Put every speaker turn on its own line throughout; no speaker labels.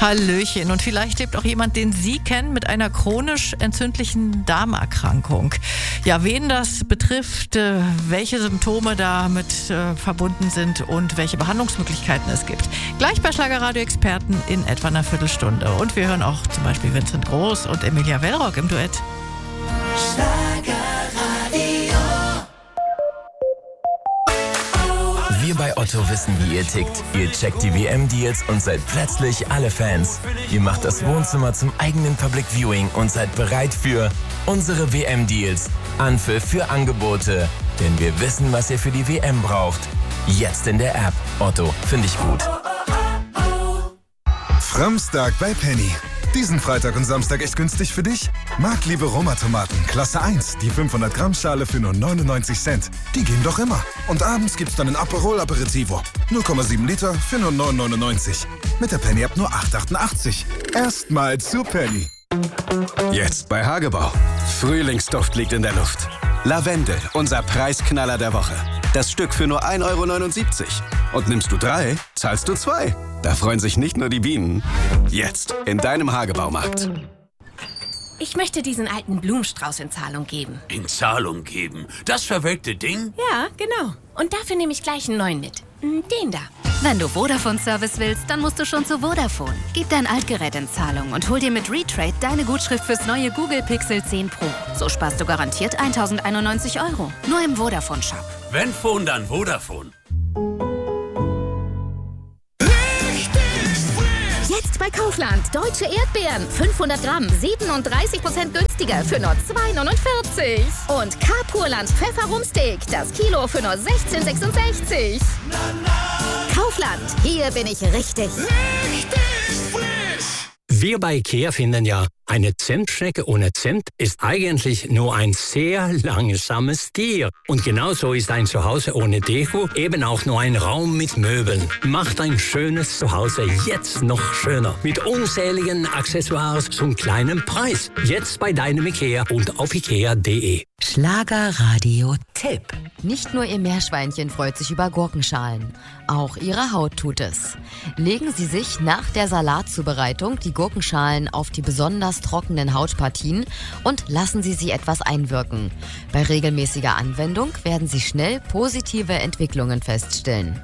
Hallöchen. Und vielleicht lebt auch jemand, den Sie kennen, mit einer chronisch entzündlichen Darmerkrankung. Ja, wen das betrifft, welche Symptome damit verbunden sind und welche Behandlungsmöglichkeiten es gibt. Gleich bei Schlagerradio-Experten in etwa einer Viertelstunde. Und wir hören auch zum Beispiel Vincent Groß und Emilia Wellrock im Duett.
Wir bei Otto wissen, wie ihr tickt. Ihr checkt die WM-Deals und seid plötzlich alle Fans. Ihr macht das Wohnzimmer zum eigenen Public Viewing und seid bereit für unsere WM-Deals. Anpfiff für Angebote. Denn wir wissen, was ihr für die WM braucht. Jetzt in der App. Otto, finde ich gut.
Framstag bei Penny. Diesen Freitag und Samstag echt günstig für dich? Marktliebe Roma-Tomaten, Klasse 1, die 500 Gramm Schale für nur 99 Cent. Die gehen doch immer. Und abends gibt's dann ein Aperol Aperitivo. 0,7 Liter für nur 9,99. Mit der Penny-App nur 8,88. Erstmal zu Penny.
Jetzt bei Hagebau. Frühlingsduft liegt in der Luft. Lavendel, unser Preisknaller der Woche. Das Stück für nur 1,79 €. Und nimmst du 3, zahlst du 2. Da freuen sich nicht nur die Bienen. Jetzt in deinem Hagebaumarkt.
Ich möchte diesen alten Blumenstrauß in Zahlung geben.
In Zahlung geben? Das verwelkte Ding?
Ja, genau. Und dafür nehme ich gleich einen neuen mit. Den da.
Wenn du Vodafone-Service willst, dann musst du schon zu Vodafone. Gib dein Altgerät in Zahlung und hol dir mit Retrade deine Gutschrift fürs neue Google Pixel 10 Pro. So sparst du garantiert 1.091 €. Nur im Vodafone-Shop.
Wenn Phone, dann Vodafone.
Jetzt bei Kaufland. Deutsche Erdbeeren. 500 Gramm. 37% günstiger für nur 2,49 €. Und Carpurland Pfefferrumsteak. Das Kilo für nur 16,66 €. Kaufland. Hier bin ich richtig.
Wir bei IKEA finden ja, eine Zimtschnecke ohne Zimt ist eigentlich nur ein sehr langsames Tier. Und genauso ist ein Zuhause ohne Deko eben auch nur ein Raum mit Möbeln. Macht ein schönes Zuhause jetzt noch schöner. Mit unzähligen Accessoires zum kleinen Preis. Jetzt bei deinem IKEA und auf ikea.de.
Schlagerradio-Tipp. Nicht nur Ihr Meerschweinchen freut sich über Gurkenschalen, auch Ihre Haut tut es. Legen Sie sich nach der Salatzubereitung die Gurkenschalen auf die besonders trockenen Hautpartien und lassen Sie sie etwas einwirken. Bei regelmäßiger Anwendung werden Sie schnell positive Entwicklungen feststellen.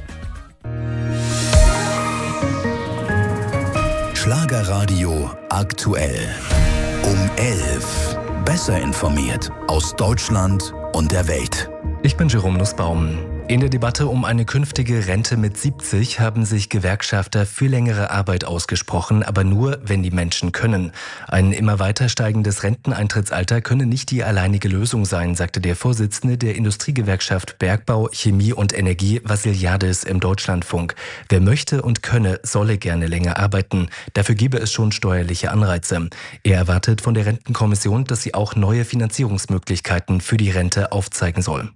Schlagerradio aktuell. Um 11. Besser informiert aus Deutschland und der Welt.
Ich bin Jerome Nussbaum. In der Debatte um eine künftige Rente mit 70 haben sich Gewerkschafter für längere Arbeit ausgesprochen, aber nur, wenn die Menschen können. Ein immer weiter steigendes Renteneintrittsalter könne nicht die alleinige Lösung sein, sagte der Vorsitzende der Industriegewerkschaft Bergbau, Chemie und Energie, Vassiliadis, im Deutschlandfunk. Wer möchte und könne, solle gerne länger arbeiten. Dafür gebe es schon steuerliche Anreize. Er erwartet von der Rentenkommission, dass sie auch neue Finanzierungsmöglichkeiten für die Rente aufzeigen soll.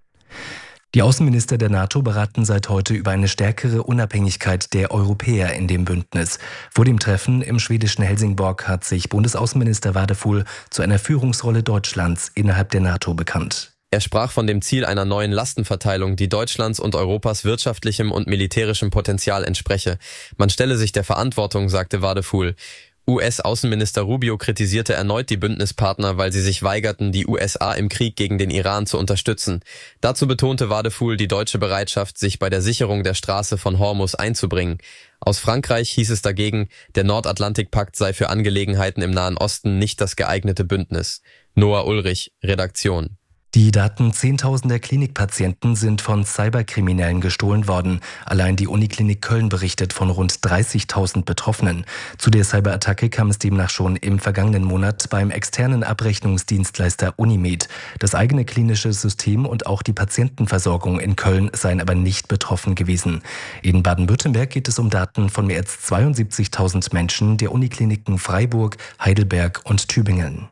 Die Außenminister der NATO beraten seit heute über eine stärkere Unabhängigkeit der Europäer in dem Bündnis. Vor dem Treffen im schwedischen Helsingborg hat sich Bundesaußenminister Wadefuhl zu einer Führungsrolle Deutschlands innerhalb der NATO bekannt.
Er sprach von dem Ziel einer neuen Lastenverteilung, die Deutschlands und Europas wirtschaftlichem und militärischem Potenzial entspreche. Man stelle sich der Verantwortung, sagte Wadefuhl. US-Außenminister Rubio kritisierte erneut die Bündnispartner, weil sie sich weigerten, die USA im Krieg gegen den Iran zu unterstützen. Dazu betonte Wadefuhl die deutsche Bereitschaft, sich bei der Sicherung der Straße von Hormuz einzubringen. Aus Frankreich hieß es dagegen, der Nordatlantikpakt sei für Angelegenheiten im Nahen Osten nicht das geeignete Bündnis. Noah Ulrich, Redaktion.
Die Daten zehntausender Klinikpatienten sind von Cyberkriminellen gestohlen worden. Allein die Uniklinik Köln berichtet von rund 30.000 Betroffenen. Zu der Cyberattacke kam es demnach schon im vergangenen Monat beim externen Abrechnungsdienstleister Unimed. Das eigene klinische System und auch die Patientenversorgung in Köln seien aber nicht betroffen gewesen. In Baden-Württemberg geht es um Daten von mehr als 72.000 Menschen der Unikliniken Freiburg, Heidelberg und Tübingen.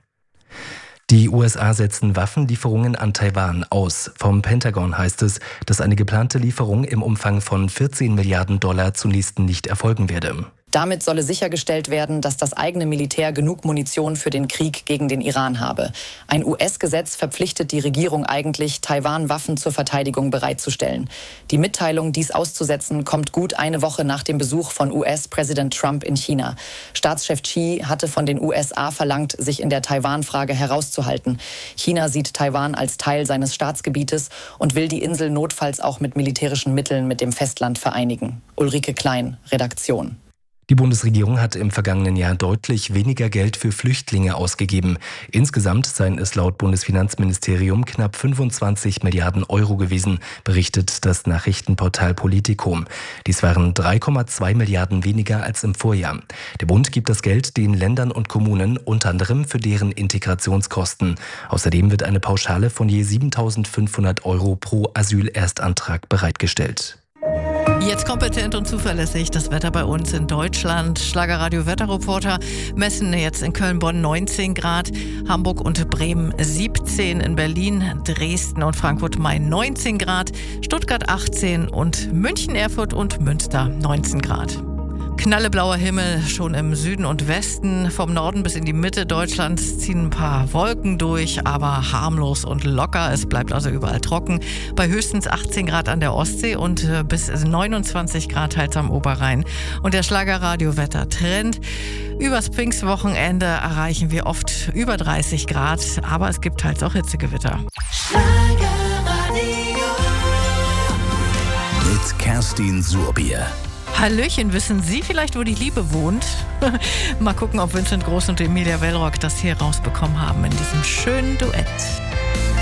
Die USA setzen Waffenlieferungen an Taiwan aus. Vom Pentagon heißt es, dass eine geplante Lieferung im Umfang von $14 Milliarden zunächst nicht erfolgen werde.
Damit solle sichergestellt werden, dass das eigene Militär genug Munition für den Krieg gegen den Iran habe. Ein US-Gesetz verpflichtet die Regierung eigentlich, Taiwan Waffen zur Verteidigung bereitzustellen. Die Mitteilung, dies auszusetzen, kommt gut eine Woche nach dem Besuch von US-Präsident Trump in China. Staatschef Xi hatte von den USA verlangt, sich in der Taiwan-Frage herauszuhalten. China sieht Taiwan als Teil seines Staatsgebietes und will die Insel notfalls auch mit militärischen Mitteln mit dem Festland vereinigen. Ulrike Klein, Redaktion.
Die Bundesregierung hat im vergangenen Jahr deutlich weniger Geld für Flüchtlinge ausgegeben. Insgesamt seien es laut Bundesfinanzministerium knapp 25 Milliarden Euro gewesen, berichtet das Nachrichtenportal Politico. Dies waren 3,2 Milliarden weniger als im Vorjahr. Der Bund gibt das Geld den Ländern und Kommunen unter anderem für deren Integrationskosten. Außerdem wird eine Pauschale von je 7.500 Euro pro Asylerstantrag bereitgestellt.
Jetzt kompetent und zuverlässig das Wetter bei uns in Deutschland. Schlagerradio Wetterreporter messen jetzt in Köln, Bonn 19 Grad, Hamburg und Bremen 17, in Berlin, Dresden und Frankfurt Main 19 Grad, Stuttgart 18 und München, Erfurt und Münster 19 Grad. Knalleblauer Himmel schon im Süden und Westen. Vom Norden bis in die Mitte Deutschlands ziehen ein paar Wolken durch, aber harmlos und locker. Es bleibt also überall trocken. Bei höchstens 18 Grad an der Ostsee und bis 29 Grad teils am Oberrhein. Und der Schlagerradio-Wetter-Trend. Übers Pfingstwochenende erreichen wir oft über 30 Grad, aber es gibt halt auch Hitzegewitter.
Mit Kerstin Surbier.
Hallöchen, wissen Sie vielleicht, wo die Liebe wohnt? Mal gucken, ob Vincent Groß und Emilia Wellrock das hier rausbekommen haben in diesem schönen Duett.